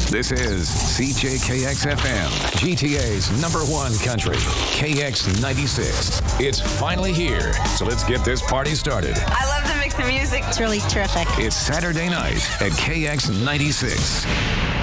This is CJKX-FM, GTA's #1 country, KX96. It's finally here, so let's get this party started. I love the mix of music. It's really terrific. It's Saturday night at KX96.